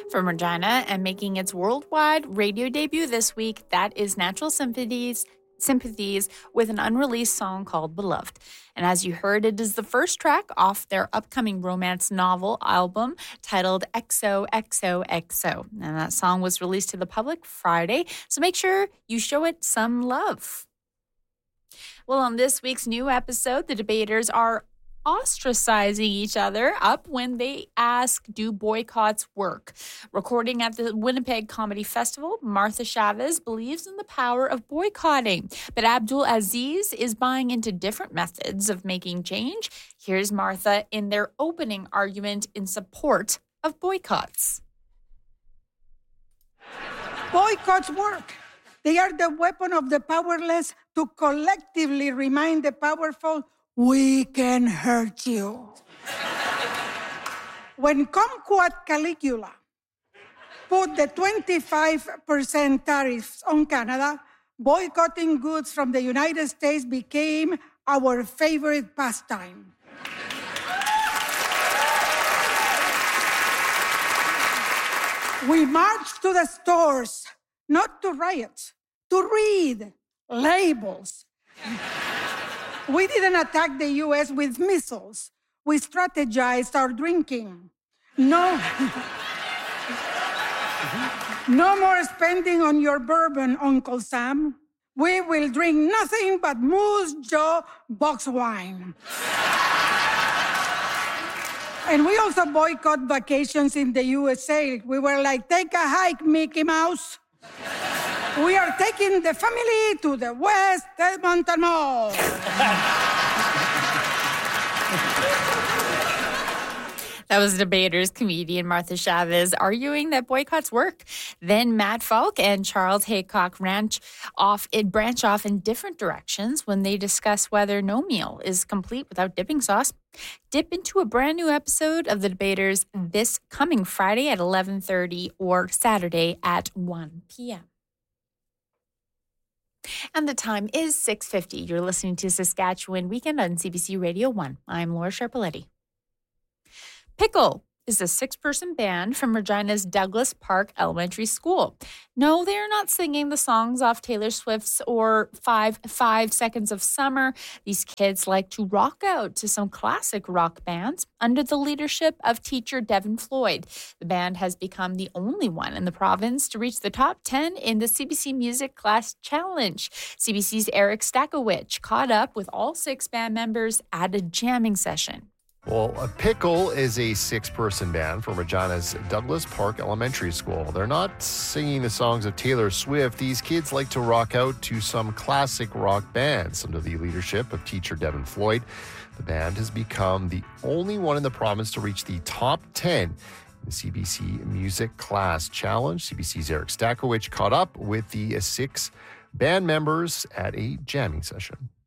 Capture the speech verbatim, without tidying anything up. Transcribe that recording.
From Regina and making its worldwide radio debut this week, that is Natural Sympathies, Sympathies with an unreleased song called Beloved. And as you heard, it is the first track off their upcoming romance novel album titled X O X O X O. And that song was released to the public Friday, so make sure you show it some love. Well, on this week's new episode, the debaters are ostracizing each other up when they ask, do boycotts work? Recording at the Winnipeg Comedy Festival, Martha Chavez believes in the power of boycotting, but Abdul Aziz is buying into different methods of making change. Here's Martha in their opening argument in support of boycotts. Boycotts work. They are the weapon of the powerless to collectively remind the powerful, we can hurt you. When Kumquat Caligula put the twenty-five percent tariffs on Canada, boycotting goods from the United States became our favorite pastime. We marched to the stores, not to riot, to read labels. We didn't attack the U S with missiles. We strategized our drinking. No, no more spending on your bourbon, Uncle Sam. We will drink nothing but Moose Jaw box wine. And we also boycott vacations in the U S A. We were like, take a hike, Mickey Mouse. We are taking the family to the West Edmonton Mall. That was debaters comedian Martha Chavez arguing that boycotts work. Then Matt Falk and Charles Haycock branch off, it branch off in different directions when they discuss whether no meal is complete without dipping sauce. Dip into a brand new episode of the debaters this coming Friday at eleven thirty or Saturday at one p.m. And the time is six fifty. You're listening to Saskatchewan Weekend on C B C Radio one. I'm Laura Sharpaletti. Pickle is a six-person band from Regina's Douglas Park Elementary School. No, they are not singing the songs off Taylor Swift's or Five Five Seconds of Summer. These kids like to rock out to some classic rock bands under the leadership of teacher Devin Floyd. The band has become the only one in the province to reach the top ten in the C B C Music Class Challenge. C B C's Eric Stakowicz caught up with all six band members at a jamming session. Well, a Pickle is a six-person band from Regina's Douglas Park Elementary School. They're not singing the songs of Taylor Swift. These kids like to rock out to some classic rock bands under the leadership of teacher Devin Floyd. The band has become the only one in the province to reach the top ten in the C B C Music Class Challenge. C B C's Eric Stakowicz caught up with the six band members at a jamming session.